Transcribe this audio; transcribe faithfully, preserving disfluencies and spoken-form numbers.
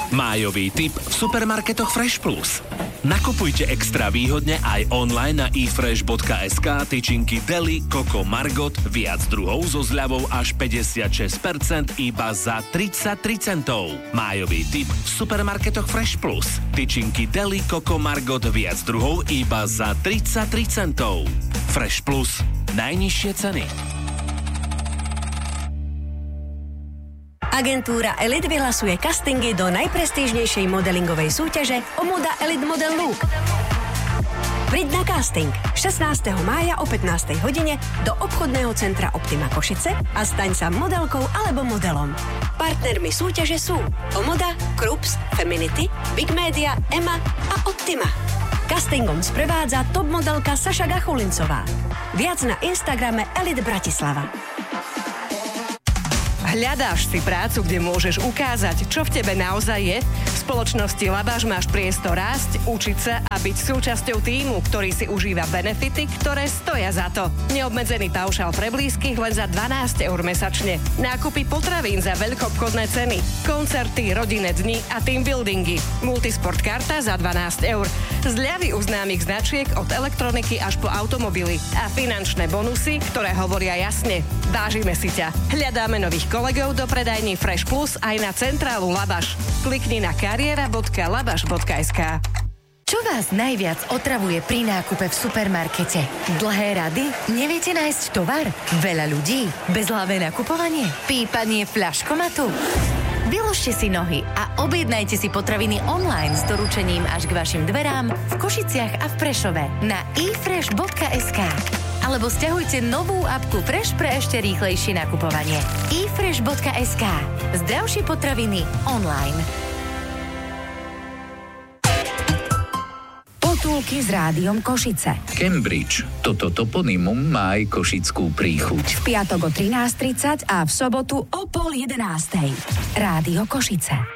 Májový tip v supermarketoch Fresh Plus. Nakupujte extra výhodne aj online na e fresh bodka es ká tyčinky Deli, Coco, Margot, viac druhov so zľavou až päťdesiatšesť percent iba za tridsaťtri centov. Májový tip v supermarketoch Fresh Plus. Tyčinky Deli, Coco, Margot, viac druhov iba za tridsaťtri centov. Fresh Plus. Najnižšie ceny. Agentúra Elite vyhlasuje castingy do najprestížnejšej modelingovej súťaže Omoda Elite Model Look. Príď na casting šestnásteho mája o pätnástej hodine do obchodného centra Optima Košice a staň sa modelkou alebo modelom. Partnermi súťaže sú Omoda, Krups, Feminity, Big Media, Ema a Optima. Castingom sprevádza top modelka Saša Gachulincová. Viac na Instagrame Elite Bratislava. Hľadáš si prácu, kde môžeš ukázať, čo v tebe naozaj je? V spoločnosti Labaš máš priestor rásť, učiť sa a byť súčasťou tímu, ktorý si užíva benefity, ktoré stoja za to. Neobmedzený paušál pre blízkych len za dvanásť eur mesačne. Nákupy potravín za veľkoobchodné ceny. Koncerty, rodinné dni a team buildingy. Multisport karta za dvanásť eur. Zľavy u známych značiek od elektroniky až po automobily. A finančné bonusy, ktoré hovoria jasne. Vážime si ťa. Hľadáme nových kolegov do predajní Fresh Plus aj na centrálu Labaš. Klikni na kariéra bodka labaš bodka es ká. Čo vás najviac otravuje pri nákupe v supermarkete? Dlhé rady? Neviete nájsť tovar? Veľa ľudí? Bezhlavé nakupovanie? Pípanie fľaškomatu? Vyložte si nohy a objednajte si potraviny online s doručením až k vašim dverám v Košiciach a v Prešove na e fresh bodka es ká. Alebo stiahujte novú apku Fresh pre ešte rýchlejšie nakupovanie. e fresh bodka es ká. Zdravšie potraviny online. Potulky s rádiom Košice. Cambridge. Toto toponymum má aj košickú príchuť. V piatok o trinásť tridsať a v sobotu o pol jedenástej. Rádio Košice.